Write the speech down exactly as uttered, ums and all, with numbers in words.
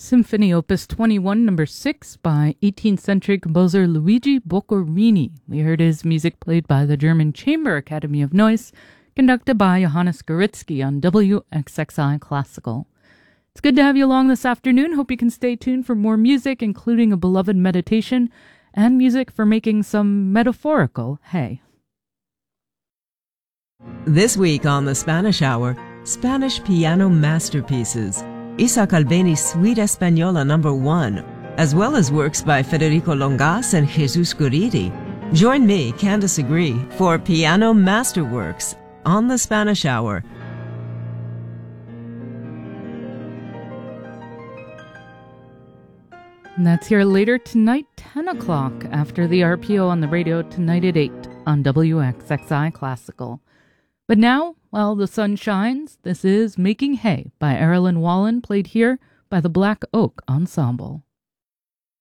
Symphony Opus twenty-one, number six, by eighteenth century composer Luigi Boccherini. We heard his music played by the German Chamber Academy of Noise, conducted by Johannes Goritsky on W X X I Classical. It's good to have you along this afternoon. Hope you can stay tuned for more music, including a beloved meditation and music for making some metaphorical hay. This week on the Spanish Hour, Spanish piano masterpieces. Isa Calveni's Suite Española number one, as well as works by Federico Longas and Jesus Guridi. Join me, Candice Agree, for Piano Masterworks on the Spanish Hour. And that's here later tonight, ten o'clock, after the R P O on the radio tonight at eight on W X X I Classical. But now, while the sun shines, this is Making Hay by Erilyn Wallen, played here by the Black Oak Ensemble.